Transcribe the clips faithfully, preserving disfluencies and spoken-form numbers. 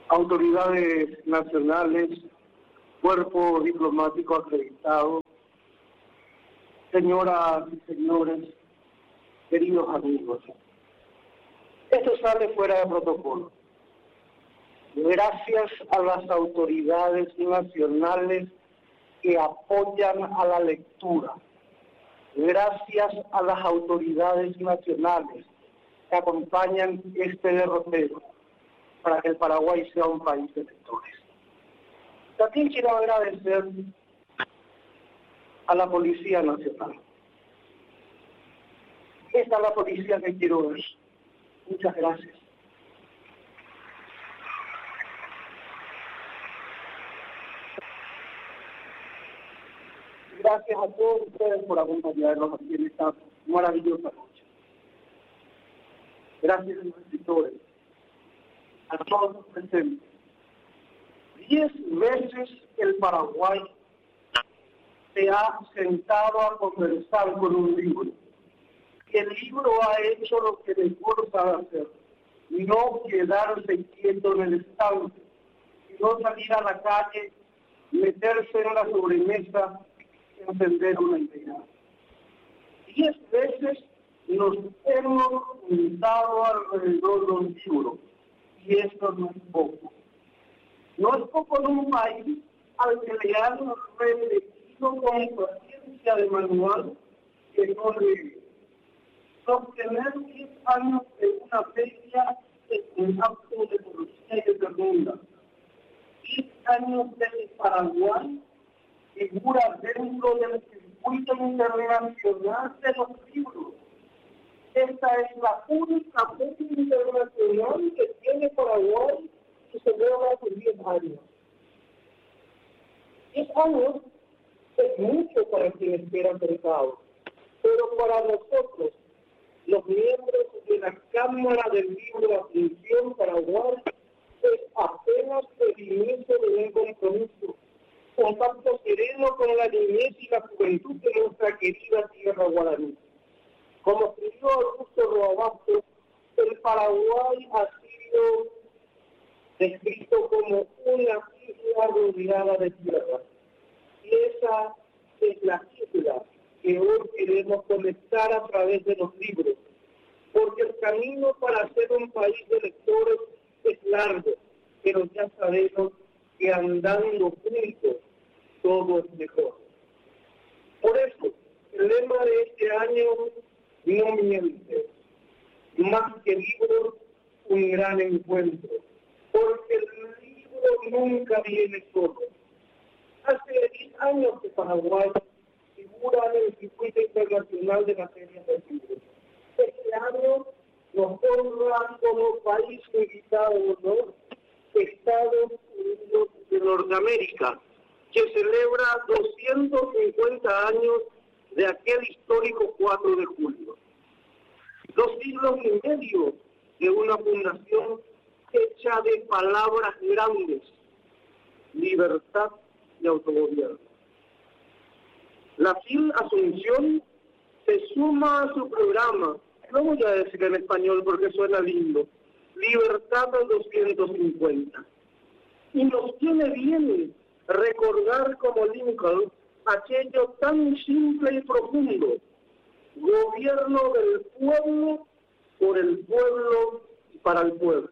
autoridades nacionales, cuerpo diplomático acreditado, señoras y señores, queridos amigos. Esto sale fuera de protocolo. Gracias a las autoridades nacionales que apoyan a la lectura, gracias a las autoridades nacionales que acompañan este derrotero para que el Paraguay sea un país de lectores. También quiero agradecer a la Policía Nacional. Esta es la policía que quiero ver. Muchas gracias. Gracias a todos ustedes por acompañarnos aquí en esta maravillosa noche. Gracias a los escritores, a todos los presentes. Diez veces el Paraguay se ha sentado a conversar con un libro. Y el libro ha hecho lo que mejor sabe hacer, no quedarse quieto en el estante, sino salir a la calle, meterse en la sobremesa, encender una idea. Diez veces nos hemos juntado alrededor de un libro, y esto no es poco. No es poco en un país al que le han repetido con paciencia de manual que no lee. Sostener diez años de una feria es un acto de corrupción y de ternura. Diez años de Paraguay figura dentro del circuito internacional de los libros. Esta es la única feria internacional que tiene Paraguay y se celebra hace diez años. diez años es mucho para quien espera sentado, pero para nosotros, los miembros de la Cámara del Libro de Asunción Paraguay, es apenas el inicio de un compromiso, contacto sereno con la niñez y la juventud de nuestra querida tierra guaraní. Como escribió Augusto Roabasto, el Paraguay ha sido descrito como una isla rodeada de tierra. Y esa es la isla que hoy queremos conectar a través de los libros, porque el camino para ser un país de lectores es largo, pero ya sabemos que andando juntos todo es mejor. Por eso, el lema de este año no miente, más que libros, un gran encuentro, porque el libro nunca viene solo. Hace diez años que Paraguay figura en el circuito internacional de materias de libros. Este año nos honra como país invitado de honor Estados Unidos de Norteamérica, que celebra doscientos cincuenta años de aquel histórico cuatro de julio. Dos siglos y medio de una fundación hecha de palabras grandes, libertad y autogobierno. La F I L Asunción se suma a su programa, no voy a decir en español porque suena lindo, Libertad al doscientos cincuenta. Y nos tiene bien recordar como Lincoln aquello tan simple y profundo: gobierno del pueblo, por el pueblo y para el pueblo.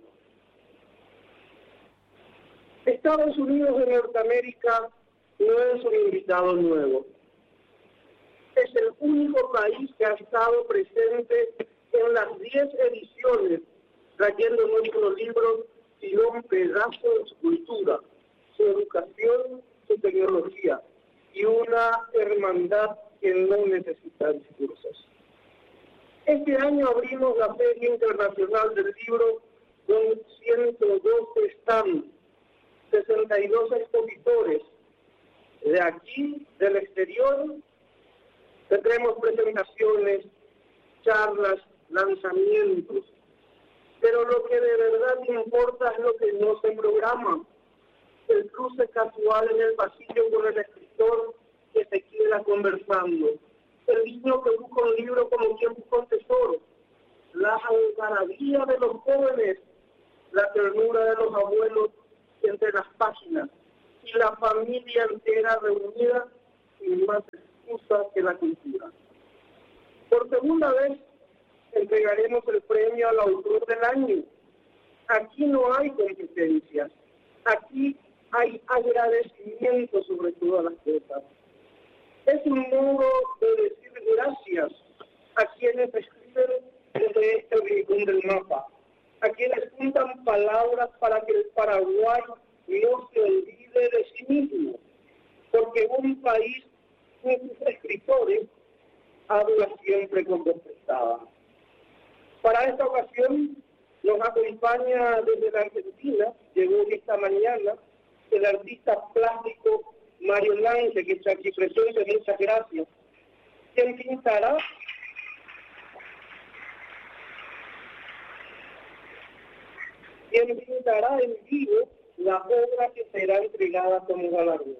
Estados Unidos de Norteamérica no es un invitado nuevo. Es el único país que ha estado presente en las diez ediciones, trayendo nuestros libros y un pedazo de su cultura, su educación, su tecnología y una hermandad que no necesita discursos. Este año abrimos la Feria Internacional del Libro con ciento doce stands, sesenta y dos expositores de aquí, del exterior. Tendremos presentaciones, charlas, lanzamientos, pero lo que de verdad importa es lo que no se programa. El cruce casual en el pasillo con el escritor que se queda conversando, el niño que busca un libro como quien busca un tesoro, la algarabía de los jóvenes, la ternura de los abuelos entre las páginas y la familia entera reunida sin más excusa que la cultura. Por segunda vez entregaremos el premio al autor del año. Aquí no hay competencias, aquí hay agradecimiento sobre todas las cosas. Es un modo de decir gracias a quienes escriben desde este rincón del mapa, a quienes juntan palabras para que el Paraguay no se olvide de sí mismo, porque un país con sus escritores habla siempre con voz prestada. Para esta ocasión nos acompaña desde la Argentina, llegó esta mañana, el artista plástico Mario Lange, que está aquí presente, muchas gracias, quien pintará quien pintará en vivo la obra que será entregada como galardón.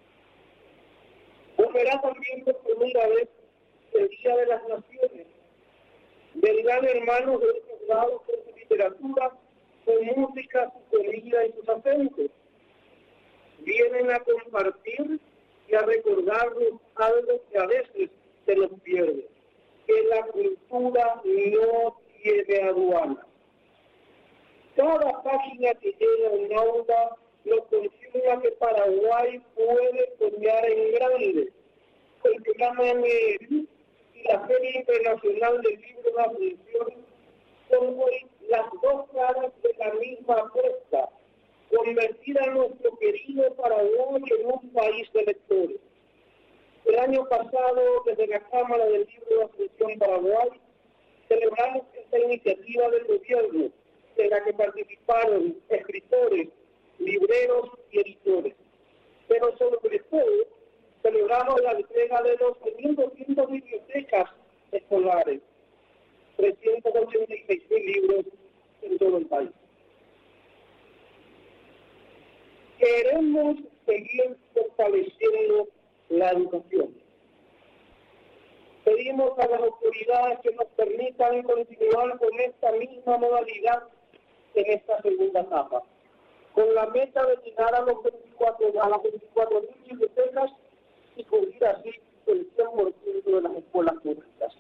Volverá también por segunda vez el Día de las Naciones. Vendrán hermanos de otros lados con su literatura, su música, su comida y sus acentos. Vienen a compartir y a recordarnos algo que a veces se nos pierde, que la cultura no tiene aduana. Cada página que llega un aula nos confirma que Paraguay puede soñar en grande. El programa M L y la Feria Internacional del Libro de la Asunción son hoy las dos caras de la misma apuesta, convertir a nuestro querido Paraguay en un país de lectores. El año pasado, desde la Cámara del Libro de la Asunción Paraguay, celebramos esta iniciativa del gobierno, en la que participaron escritores, libreros y editores. Pero sobre todo, celebramos la entrega de doce mil doscientas bibliotecas escolares, trescientos ochenta y seis mil libros en todo el país. Queremos seguir fortaleciendo la educación. Pedimos a las autoridades que nos permitan continuar con esta misma modalidad en esta segunda etapa, con la meta de llegar a, los veinticuatro, a las veinticuatro mil bibliotecas y cubrir así el cien por ciento de las escuelas públicas.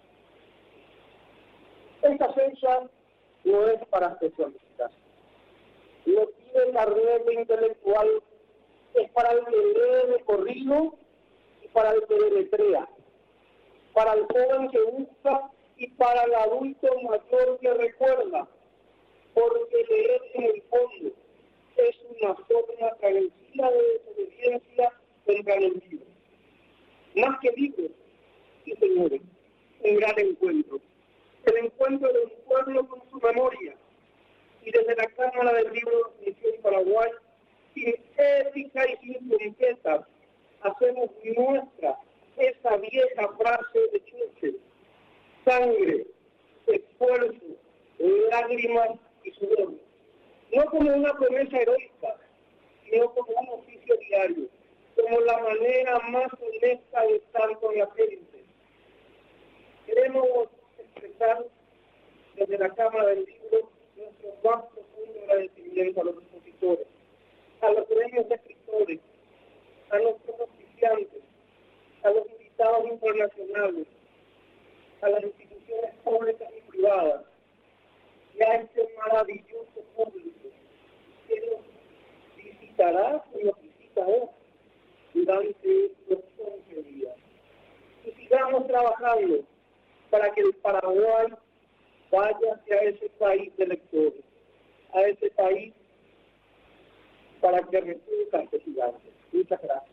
Esta fecha no es para especialistas. No tiene carrera intelectual, es para el que lee de corrido y para el que deletrea, para el joven que busca y para el adulto mayor que recuerda, porque leer en el fondo es una forma tranquila de desobediencia contra el olvido. Más que libros, sí señores, un gran encuentro. El encuentro de un pueblo con su memoria. Y desde la Cámara del Libro de la Asunción Paraguay, sin ética y sin trompetas, hacemos nuestra esa vieja frase de Churchill: sangre, esfuerzo, lágrimas y sudor. No como una promesa heroica, sino como un oficio diario, como la manera más honesta de estar con la gente. Queremos expresar desde la Cámara del Libro nuestro más profundo agradecimiento a los expositores, a los gremios escritores, a nuestros oficiantes, a los invitados internacionales, a las instituciones públicas y privadas, y a este maravilloso público que nos visitará y nos visita hoy durante los once días. Y sigamos trabajando para que el Paraguay vaya hacia ese país de lectores, a ese país para que resulta este gigante. Muchas gracias.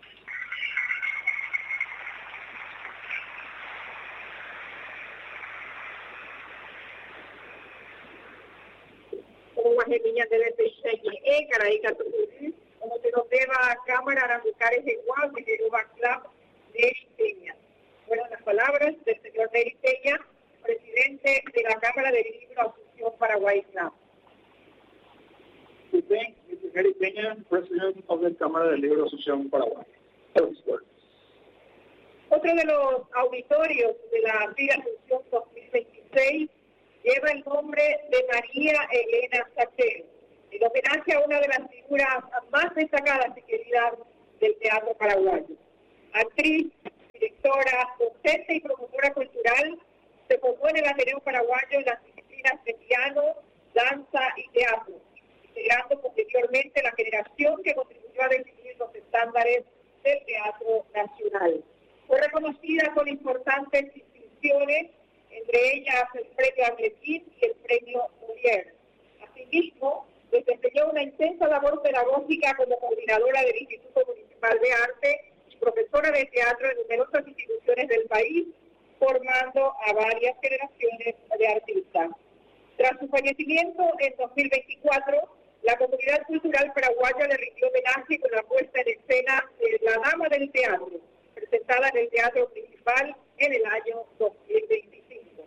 Guajemiña de Peixeñe, Caraica, como se nos deba a Cámara Aramucares de Guadalajara, de Ubaclap, de Peña. Fueron las palabras del señor Neri Peña, presidente de la Cámara del Libro Asunción Paraguay Club. We thank Mister Neri Peña, president of the Cámara del Libro Asunción Paraguay. Otro de los auditorios de la Feria Asunción dos mil veintiséis lleva el nombre de María Elena Sachero, en homenaje a una de las figuras más destacadas y queridas del teatro paraguayo. Actriz, directora, docente y promotora cultural, se formó en el Ateneo Paraguayo en las disciplinas de piano, danza y teatro, integrando posteriormente la generación que contribuyó a definir los estándares del teatro nacional. Fue reconocida con importantes distinciones, entre ellas el premio Arlequín y el premio Molière. Asimismo, desempeñó una intensa labor pedagógica como coordinadora del Instituto Municipal de Arte y profesora de teatro en numerosas instituciones del país, formando a varias generaciones de artistas. Tras su fallecimiento en dos mil veinticuatro, la comunidad cultural paraguaya le rindió homenaje con la puesta en escena de La Dama del Teatro, presentada en el Teatro Principal en el año dos mil veinticinco.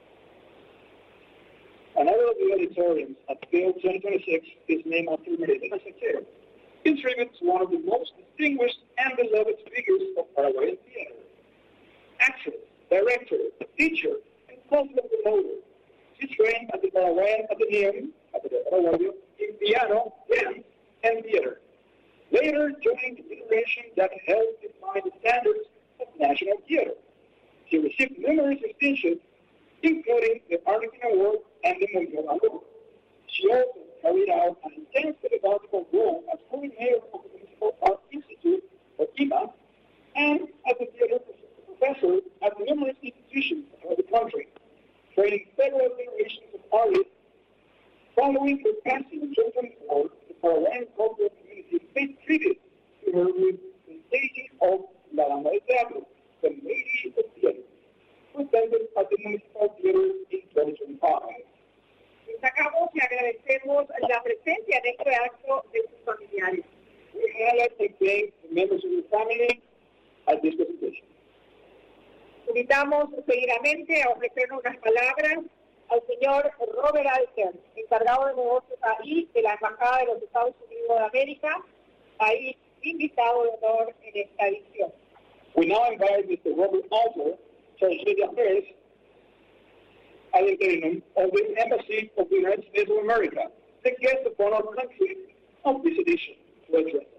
Another of the auditoriums at Field twenty twenty-six is named after Marilena Sacchero, in tribute to one of the most distinguished and beloved figures of Paraguayan theater. Actress, director, teacher, and consummate promoter. She trained at the Paraguayan Athenaeum, at the Paraguayo, in piano, dance, and theater. Later joined the generation that helped define the standards of national theater. She received numerous distinctions, including the Arlequín Award and the Molière Award. She also carried out an intense pedagogical role as coordinator of the Municipal Art Institute, or I M A, and as a theater professor at numerous institutions across the country, training several generations of artists. Following her passing in twenty twenty-four, the Paraguayan cultural community paid tribute to her with the staging of La Dama del Teatro, the Lady of Theater, presented at the Municipal Theater in twenty twenty-five. Destacamos y agradecemos la presencia en este acto de sus familiares. We highlight and thank the members of the family at this presentation. Invitamos seguidamente a ofrecernos unas palabras al señor Robert Alter, encargado de negocios ahí de la Embajada de los Estados Unidos de América, ahí invitado de honor en esta edición. We now invite Mister Robert Alter, Chargé d'Affaires ad interim of the Embassy of the United States of America, the guest of our country of this edition, to address.